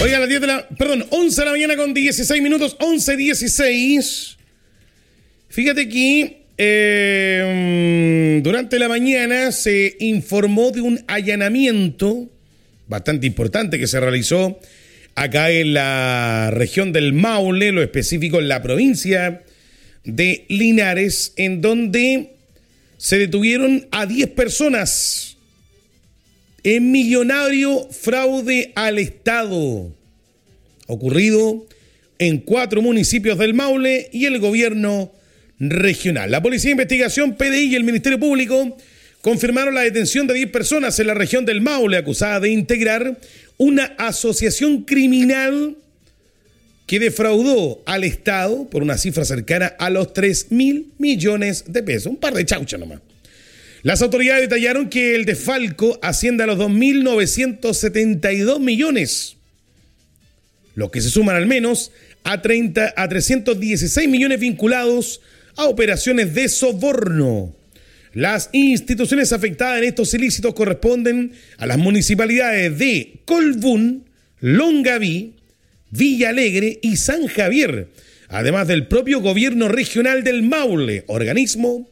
Oiga, a las 11 de la mañana con 16 minutos, 11:16. Fíjate que durante la mañana se informó de un allanamiento bastante importante que se realizó acá en la región del Maule, lo específico en la provincia de Linares, en donde se detuvieron a 10 personas en millonario fraude al Estado, ocurrido en 4 municipios del Maule y el gobierno regional. La Policía de Investigación, PDI y el Ministerio Público confirmaron la detención de 10 personas en la región del Maule acusadas de integrar una asociación criminal que defraudó al Estado por una cifra cercana a los 3.000 millones de pesos. Un par de chauchas nomás. Las autoridades detallaron que el desfalco asciende a los 2.972 millones, los que se suman al menos a 316 millones vinculados a operaciones de soborno. Las instituciones afectadas en estos ilícitos corresponden a las municipalidades de Colbún, Longaví, Villa Alegre y San Javier, además del propio gobierno regional del Maule, organismo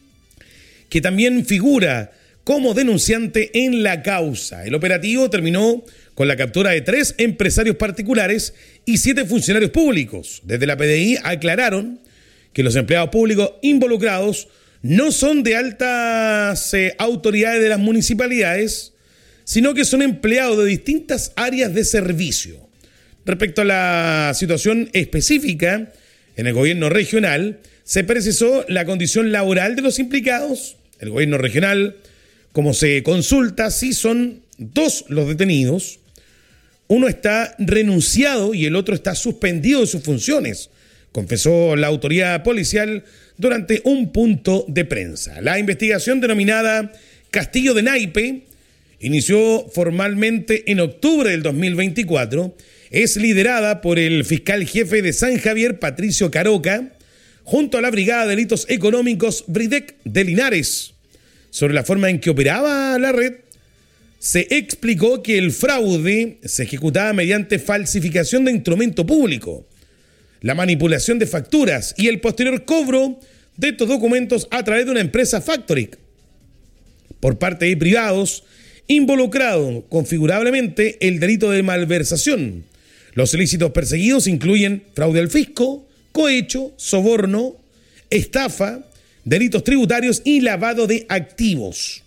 que también figura como denunciante en la causa. El operativo terminó con la captura de 3 empresarios particulares y 7 funcionarios públicos. Desde la PDI aclararon que los empleados públicos involucrados no son de altas autoridades de las municipalidades, sino que son empleados de distintas áreas de servicio. Respecto a la situación específica en el gobierno regional, se precisó la condición laboral de los implicados. El gobierno regional, como se consulta, sí son 2 los detenidos. Uno está renunciado y el otro está suspendido de sus funciones, confesó la autoridad policial durante un punto de prensa. La investigación denominada Castillo de Naipe inició formalmente en octubre del 2024. Es liderada por el fiscal jefe de San Javier, Patricio Caroca, junto a la Brigada de Delitos Económicos Bridec de Linares. Sobre la forma en que operaba la red, se explicó que el fraude se ejecutaba mediante falsificación de instrumento público, la manipulación de facturas y el posterior cobro de estos documentos a través de una empresa factoring por parte de privados involucrados configurablemente el delito de malversación. Los ilícitos perseguidos incluyen fraude al fisco, cohecho, soborno, estafa, delitos tributarios y lavado de activos.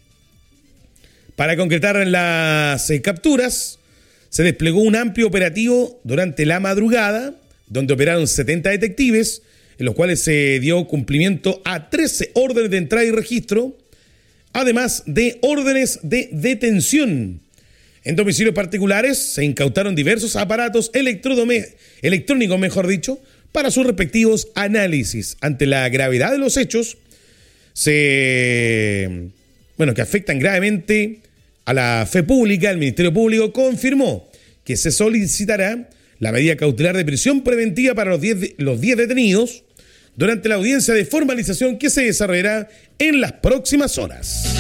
Para concretar las capturas, se desplegó un amplio operativo durante la madrugada, donde operaron 70 detectives, en los cuales se dio cumplimiento a 13 órdenes de entrada y registro, además de órdenes de detención. En domicilios particulares se incautaron diversos aparatos electrónicos, para sus respectivos análisis. Ante la gravedad de los hechos, que afectan gravemente a la fe pública, el Ministerio Público confirmó que se solicitará la medida cautelar de prisión preventiva para los 10 detenidos durante la audiencia de formalización que se desarrollará en las próximas horas.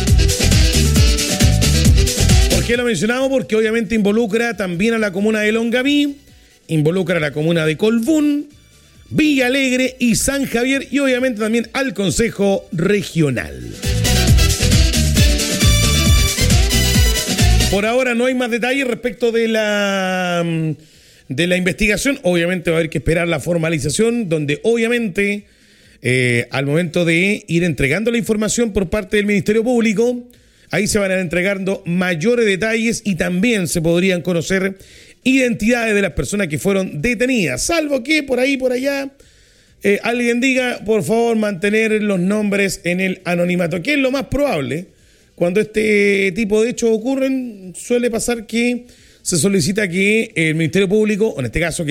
¿Por qué lo mencionamos? Porque obviamente involucra también a la comuna de Longaví, involucra a la comuna de Colbún, Villa Alegre y San Javier y obviamente también al Consejo Regional. Por ahora no hay más detalles respecto de la investigación. Obviamente va a haber que esperar la formalización, donde obviamente al momento de ir entregando la información por parte del Ministerio Público, ahí se van a ir entregando mayores detalles y también se podrían conocer identidades de las personas que fueron detenidas, salvo que por ahí, por allá, alguien diga, por favor, mantener los nombres en el anonimato, que es lo más probable. Cuando este tipo de hechos ocurren, suele pasar que se solicita que el Ministerio Público, o en este caso que